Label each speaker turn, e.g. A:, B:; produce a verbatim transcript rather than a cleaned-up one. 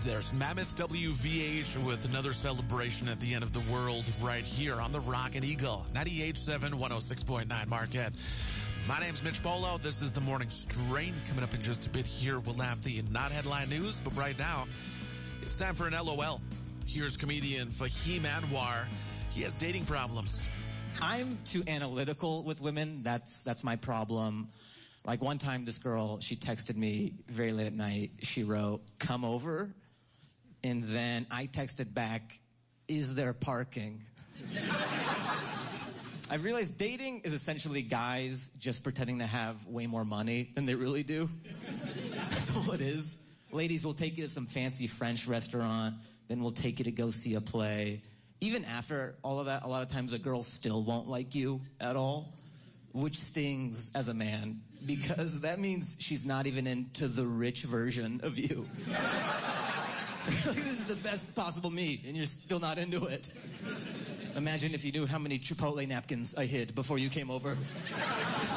A: There's Mammoth W V H with another celebration at the end of the world right here on the Rockin' Eagle. ninety-eight point seven, one oh six point nine Marquette. My name's Mitch Polo. This is the Morning Strain. Coming up in just a bit here, we'll have the not headline news, but right now, it's time for an L O L. Here's comedian Fahim Anwar. He has dating problems.
B: I'm too analytical with women. That's that's my problem. Like one time, this girl, she texted me very late at night. She wrote, "Come over." And then I texted back, "Is there parking?" I realized dating is essentially guys just pretending to have way more money than they really do. That's all it is. Ladies will take you to some fancy French restaurant, then we'll take you to go see a play. Even after all of that, a lot of times a girl still won't like you at all, which stings as a man, because that means she's not even into the rich version of you. This is the best possible me, and you're still not into it. Imagine if you knew how many Chipotle napkins I hid before you came over.